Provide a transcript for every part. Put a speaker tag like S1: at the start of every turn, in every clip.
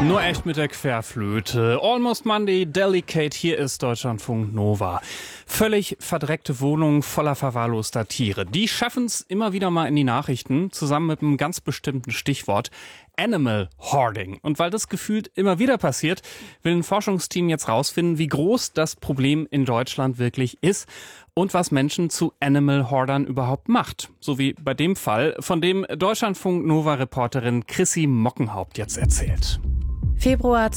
S1: Nur echt mit der Querflöte. Almost Monday, Delicate, hier ist Deutschlandfunk Nova. Völlig verdreckte Wohnungen voller verwahrloster Tiere. Die schaffen es immer wieder mal in die Nachrichten, zusammen mit einem ganz bestimmten Stichwort: Animal Hoarding. Und weil das gefühlt immer wieder passiert, will ein Forschungsteam jetzt rausfinden, wie groß das Problem in Deutschland wirklich ist und was Menschen zu Animal Hoardern überhaupt macht. So wie bei dem Fall, von dem Deutschlandfunk Nova-Reporterin Chrissy Mockenhaupt jetzt erzählt.
S2: Februar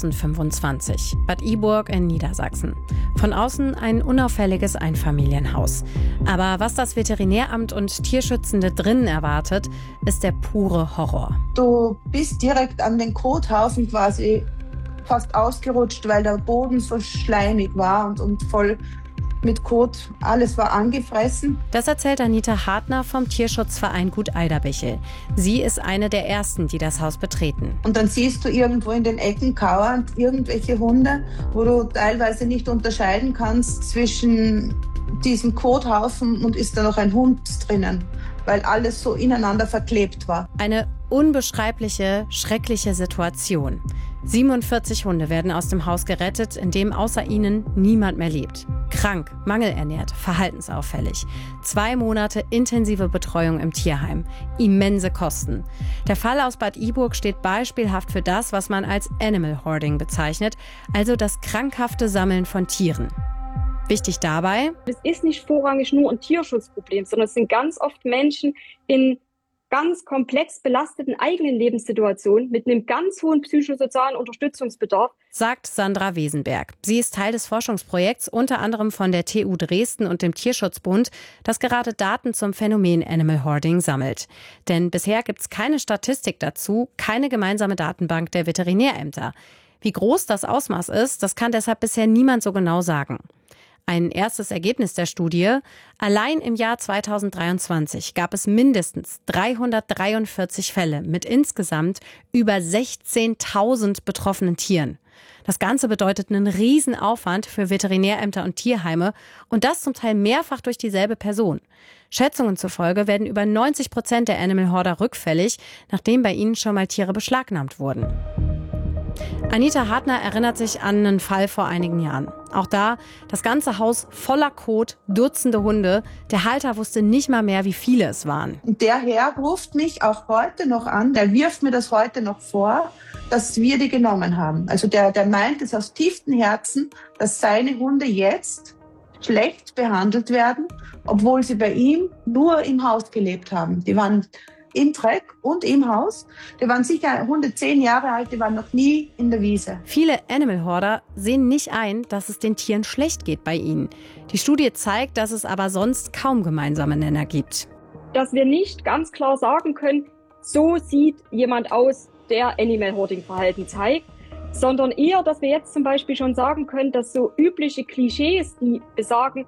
S2: 2025, Bad Iburg in Niedersachsen. Von außen ein unauffälliges Einfamilienhaus. Aber was das Veterinäramt und Tierschützende drinnen erwartet, ist der pure Horror.
S3: Du bist direkt an den Kothaufen quasi fast ausgerutscht, weil der Boden so schleimig war und voll mit Kot. Alles war angefressen.
S2: Das erzählt Anita Hartner vom Tierschutzverein Gut Eiderbichel. Sie ist eine der ersten, die das Haus betreten.
S3: Und dann siehst du irgendwo in den Ecken kauernd irgendwelche Hunde, wo du teilweise nicht unterscheiden kannst zwischen diesem Kothaufen und ist da noch ein Hund drinnen, weil alles so ineinander verklebt war.
S2: Eine unbeschreibliche, schreckliche Situation. 47 Hunde werden aus dem Haus gerettet, in dem außer ihnen niemand mehr lebt. Krank, mangelernährt, verhaltensauffällig. 2 Monate intensive Betreuung im Tierheim. Immense Kosten. Der Fall aus Bad Iburg steht beispielhaft für das, was man als Animal Hoarding bezeichnet, also das krankhafte Sammeln von Tieren. Wichtig dabei:
S4: Es ist nicht vorrangig nur ein Tierschutzproblem, sondern es sind ganz oft Menschen in ganz komplex belasteten eigenen Lebenssituationen mit einem ganz hohen psychosozialen Unterstützungsbedarf,
S2: sagt Sandra Wesenberg. Sie ist Teil des Forschungsprojekts, unter anderem von der TU Dresden und dem Tierschutzbund, das gerade Daten zum Phänomen Animal Hoarding sammelt. Denn bisher gibt es keine Statistik dazu, keine gemeinsame Datenbank der Veterinärämter. Wie groß das Ausmaß ist, das kann deshalb bisher niemand so genau sagen. Ein erstes Ergebnis der Studie: Allein im Jahr 2023 gab es mindestens 343 Fälle mit insgesamt über 16.000 betroffenen Tieren. Das Ganze bedeutet einen Riesenaufwand für Veterinärämter und Tierheime und das zum Teil mehrfach durch dieselbe Person. Schätzungen zufolge werden über 90% der Animal Hoarder rückfällig, nachdem bei ihnen schon mal Tiere beschlagnahmt wurden. Anita Hartner erinnert sich an einen Fall vor einigen Jahren. Auch da das ganze Haus voller Kot, Dutzende Hunde. Der Halter wusste nicht mal mehr, wie viele es waren.
S3: Und der Herr ruft mich auch heute noch an, der wirft mir das heute noch vor, dass wir die genommen haben. Also der meint es aus tiefstem Herzen, dass seine Hunde jetzt schlecht behandelt werden, obwohl sie bei ihm nur im Haus gelebt haben. Die waren im Dreck und im Haus. Die waren sicher Hunde 10 Jahre alt, die waren noch nie in der Wiese.
S2: Viele Animal Hoarder sehen nicht ein, dass es den Tieren schlecht geht bei ihnen. Die Studie zeigt, dass es aber sonst kaum gemeinsame Nenner gibt.
S4: dass wir nicht ganz klar sagen können, so sieht jemand aus, der Animal Hoarding Verhalten zeigt, sondern eher, dass wir jetzt zum Beispiel schon sagen können, dass so übliche Klischees, die besagen,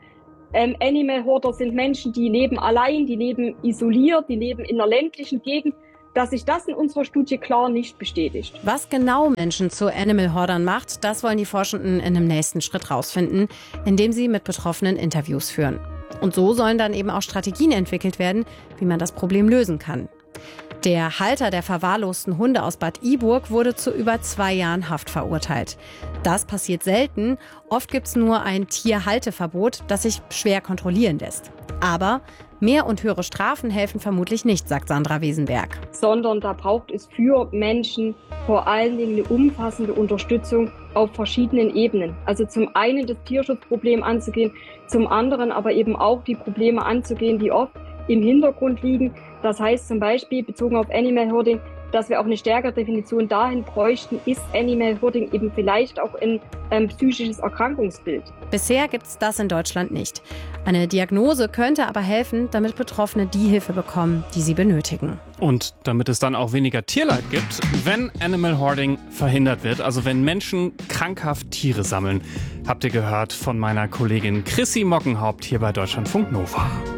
S4: Animal Hoarder sind Menschen, die leben allein, die leben isoliert, die leben in einer ländlichen Gegend, dass sich das in unserer Studie klar nicht bestätigt.
S2: Was genau Menschen zu Animal Hoardern macht, das wollen die Forschenden in einem nächsten Schritt rausfinden, indem sie mit Betroffenen Interviews führen. Und so sollen dann eben auch Strategien entwickelt werden, wie man das Problem lösen kann. Der Halter der verwahrlosten Hunde aus Bad Iburg wurde zu über 2 Jahren Haft verurteilt. Das passiert selten. Oft gibt es nur ein Tierhalteverbot, das sich schwer kontrollieren lässt. Aber mehr und höhere Strafen helfen vermutlich nicht, sagt Sandra Wesenberg.
S4: Sondern da braucht es für Menschen vor allen Dingen eine umfassende Unterstützung auf verschiedenen Ebenen. Also zum einen das Tierschutzproblem anzugehen, zum anderen aber eben auch die Probleme anzugehen, die oft im Hintergrund liegen. Das heißt zum Beispiel bezogen auf Animal Hoarding, dass wir auch eine stärkere Definition dahin bräuchten, ist Animal Hoarding eben vielleicht auch ein psychisches Erkrankungsbild.
S2: Bisher gibt es das in Deutschland nicht. Eine Diagnose könnte aber helfen, damit Betroffene die Hilfe bekommen, die sie benötigen.
S1: Und damit es dann auch weniger Tierleid gibt, wenn Animal Hoarding verhindert wird, also wenn Menschen krankhaft Tiere sammeln. Habt ihr gehört von meiner Kollegin Chrissy Mockenhaupt hier bei Deutschlandfunk Nova.